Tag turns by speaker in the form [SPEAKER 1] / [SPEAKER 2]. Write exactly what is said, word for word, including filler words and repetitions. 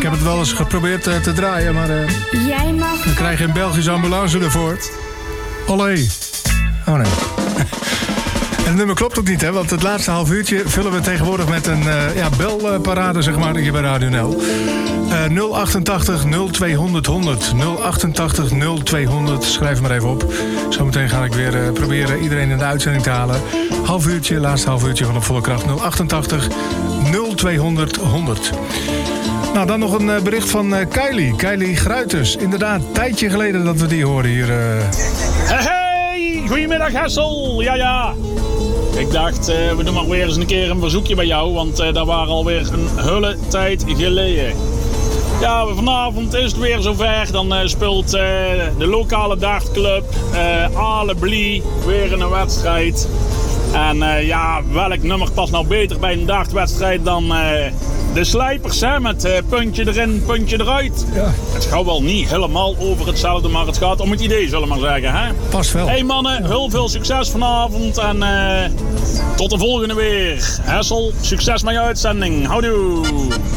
[SPEAKER 1] heb het wel eens geprobeerd uh, te draaien, maar uh,
[SPEAKER 2] Jij mag...
[SPEAKER 1] dan krijg je een Belgische ambulance ervoor. Olé. Oh nee. En het nummer klopt ook niet, hè? Want het laatste half uurtje vullen we tegenwoordig met een uh, ja, belparade, zeg maar, hier bij Radio Nel. Uh, nul achtentachtig nul tweehonderd honderd. nul achtentachtig nul tweehonderd. Schrijf maar even op. Zometeen ga ik weer uh, proberen iedereen in de uitzending te halen. Half uurtje, laatste half uurtje van op volle kracht. nul achtentachtig nul tweehonderd honderd. Nou, dan nog een uh, bericht van uh, Kylie. Kylie Gruiters. Inderdaad, een tijdje geleden dat we die horen hier. Uh...
[SPEAKER 3] Hey, hey, goedemiddag Hessel. Ja, ja. Ik dacht, uh, we doen maar weer eens een keer een verzoekje bij jou, want uh, dat waren alweer een hele tijd geleden. Ja, vanavond is het weer zover. Dan uh, speelt uh, de lokale dartclub uh, Ale Blie weer een wedstrijd. En uh, ja, welk nummer past nou beter bij een dartwedstrijd dan uh, de slijpers, hè? Met uh, puntje erin, puntje eruit.
[SPEAKER 1] Ja.
[SPEAKER 3] Het gaat wel niet helemaal over hetzelfde, maar het gaat om het idee, zullen we maar zeggen, hè?
[SPEAKER 1] Pas wel.
[SPEAKER 3] Hey mannen, heel veel succes vanavond en uh, tot de volgende weer. Hessel, succes met je uitzending. Houdoe.